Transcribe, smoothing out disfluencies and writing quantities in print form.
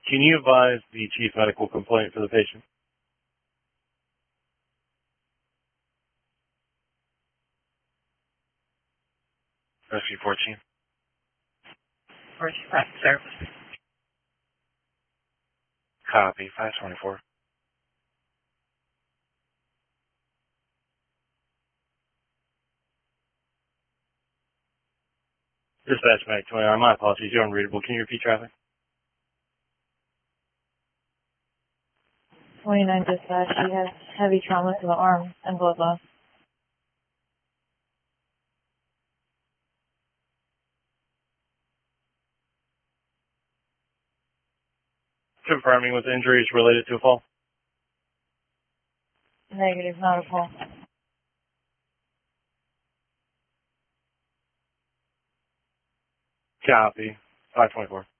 Can you advise the chief medical complaint for the patient? Rescue 14. Rescue Private Service. Copy, 524. Dispatch back 29. My apologies, you're unreadable. Can you repeat traffic? 29 dispatch, he has heavy trauma to the arm and blood loss. Confirming with injuries related to a fall. Negative, not a fall. Copy, 524.